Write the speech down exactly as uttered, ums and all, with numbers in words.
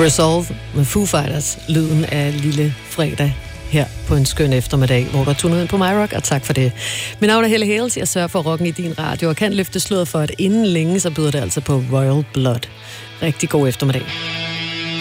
Resolve med Foo Fighters, lyden af lille fredag her på en skøn eftermiddag, hvor der tunet ind på MyRock, og tak for det. Mit navn er Helle Hales, jeg sørger for rocken i din radio, og kan løfte sløret for, at inden længe, så byder det altså på Royal Blood. Rigtig god eftermiddag.